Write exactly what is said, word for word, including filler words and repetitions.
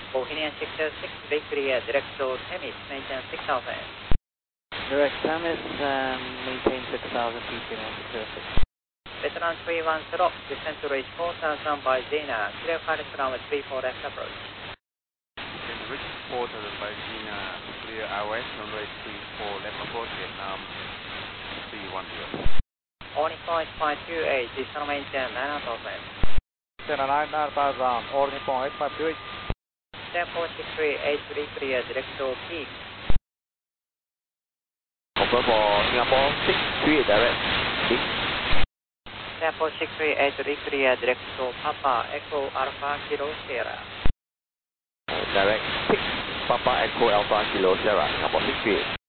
Bohemian six zero six, very clear, direct to Temis, maintain six thousand. Direct Temis, um, maintain six thousand feet, Bohemian six zero six. Veteran three one zero, descend to reach four thousand by Zena, clear pilot runway three four left approach. Descend to reach four thousand by Zena, clear R S, runway three four left approach, Vietnam three one zero. Only point five two eight, descend maintain nine thousand. Center nine thousand, only point five two eight. Step four six three eight three, clear, direct to peak. Confirm for Singapore six three eight direct, peak. Step four six three eight three, clear, direct to Papa, Echo Alpha Kilo Sierra. Uh, direct six Papa Echo Alpha Kilo Sierra, Singapore six three eight.